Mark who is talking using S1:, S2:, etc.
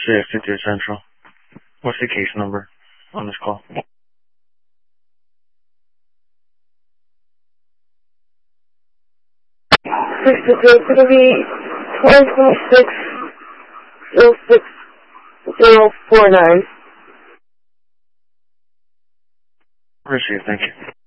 S1: CX2 Central. What's the case number on this call?
S2: 62, it's going to be 2026-06049.
S1: Received, thank you.